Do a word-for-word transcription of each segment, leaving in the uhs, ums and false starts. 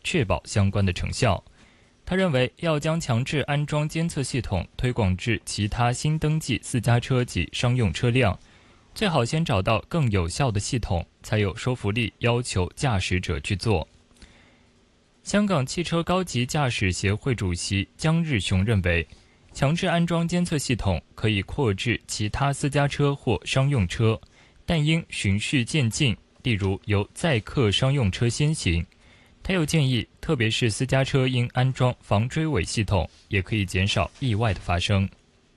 确保相关的成效。他认为，要将强制安装监测系统推广至其他新登记私家车及商用车辆，最好先找到更有效的系统，才有说服力要求驾驶者去做。香港汽车高级驾驶协会主席姜日雄认为，强制安装监测系统可以扩至其他私家车或商用车，但应循序渐进，例如由载客商用车先行。他又建议，特别是私家车应安装防追尾系统，也可以减少意外的发生。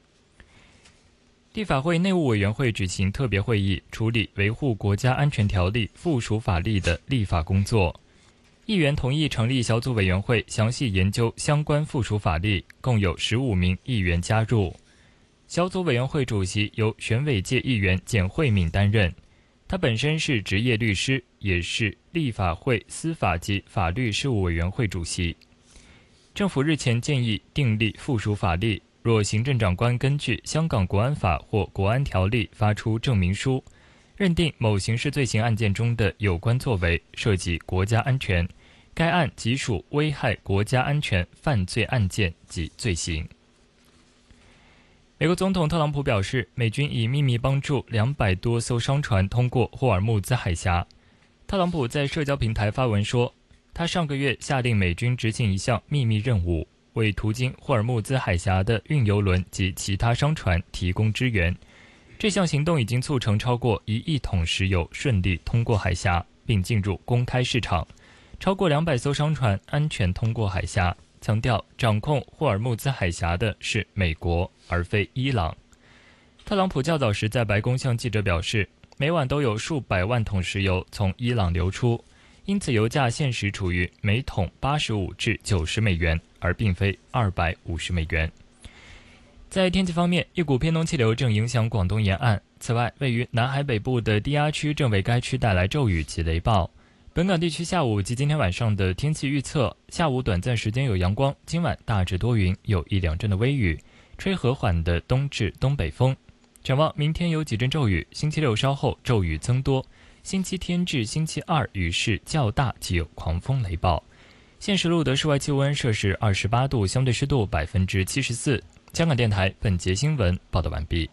立法会内务委员会举行特别会议，处理维护国家安全条例附属法例的立法工作。议员同意成立小组委员会，详细研究相关附属法例，共有十五名议员加入。小组委员会主席由选委界议员简慧敏担任，他本身是职业律师，也是立法会司法及法律事务委员会主席。政府日前建议订立附属法例，若行政长官根据香港国安法或国安条例发出证明书，认定某刑事罪行案件中的有关作为涉及国家安全，该案即属危害国家安全犯罪案件及罪行。美国总统特朗普表示，美军已秘密帮助两百多艘商船通过霍尔木兹海峡。特朗普在社交平台发文说，他上个月下令美军执行一项秘密任务，为途经霍尔木兹海峡的运油轮及其他商船提供支援。这项行动已经促成超过一亿桶石油顺利通过海峡，并进入公开市场。超过两百艘商船安全通过海峡，强调掌控霍尔木兹海峡的是美国，而非伊朗。特朗普较早时在白宫向记者表示，每晚都有数百万桶石油从伊朗流出，因此油价现时处于每桶八十五至九十美元，而并非二百五十美元。在天气方面，一股偏东气流正影响广东沿岸，此外，位于南海北部的低压区正为该区带来骤雨及雷暴。本港地区下午及今天晚上的天气预测，下午短暂时间有阳光，今晚大致多云，有一两阵的微雨，吹和缓的东至东北风。展望明天有几阵骤雨，星期六稍后骤雨增多，星期天至星期二雨势较大，及有狂风雷暴。现时录得室外气温摄氏二十八度，相对湿度百分之七十四。香港电台本节新闻报道完毕。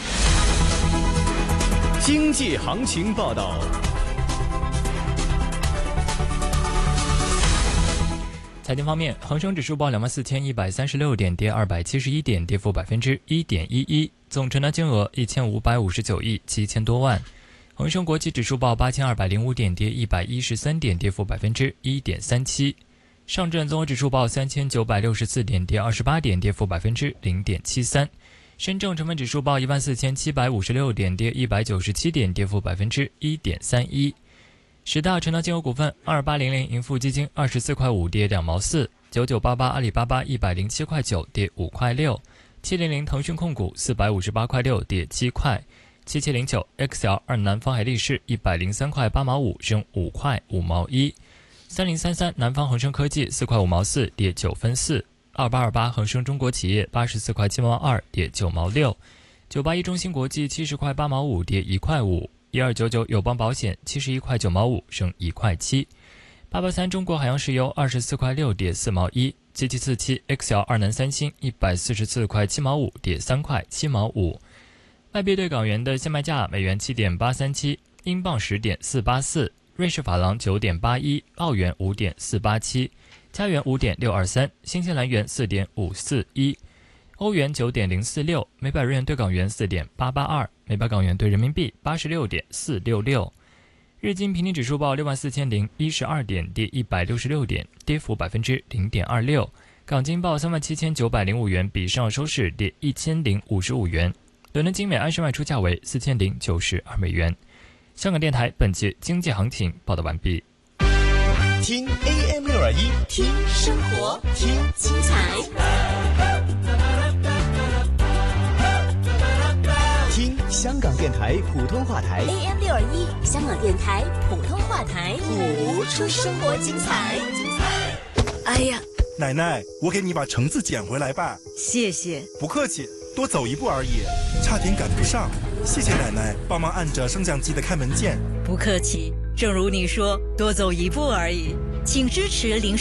经济行情报道。 财经方面，恒生指数报两万四千一百三十六点，跌二百七十一点，跌幅百分之一点一一，总成交金额一千五百五十九亿七千多万。恒生国际指数报八千二百零五点，跌一百一十三点，跌幅百分之一点三七。上证综合指数报三千九百六十四点，跌二十八点，跌幅百分之零点七三。深证成分指数报一万四千七百五十六点，跌一百九十七点，跌幅百分之一点三一。十大成交金额股份：二八零零盈富基金二十四块五，跌两毛四；九九八八阿里巴巴一百零七块九，跌五块六；七零零腾讯控股四百五十八块六，跌七块；七七零九 X L 二南方海力士一百零三块八毛五，升五块五毛一；三零三三南方恒生科技四块五毛四，跌九分四；二八二八恒生中国企业八十四块七毛二，跌九毛六；九八一中芯国际七十块八毛五，跌一块五。一二九九友邦保险七十一块九毛五，升一块七；八八三中国海洋石油二十四块六，跌四毛一；七七四七 X L 二南三星一百四十四块七毛五，跌三块七毛五。外币对港元的现卖价：美元七点八三七，英镑十点四八四，瑞士法郎九点八一，澳元五点四八七，加元五点六二三，新西兰元四点五四一。欧元九点零四六，每百日元对港元四点八八二，每百港元对人民币八十六点四六六。日经平均指数报六万四千零一十二点，跌一百六十六点，跌幅百分之零点二六。港金报三万七千九百零五元，比上收市跌一千零五十五元。伦敦金每安士卖出价为四千零九十二美元。香港电台本节经济行情报道完毕。 听 A M 六二一， 听生活，听精彩。 听香港电台普通话台 A M 六二一，香港电台普通话台， 谱出生活精彩。 哎呀， 奶奶，我给你把橙子捡回来吧。 谢谢。 不客气，多走一步而已，差点赶不上。谢谢奶奶帮忙按着升降机的开门键。 不客气，正如你说，多走一步而已。请支持零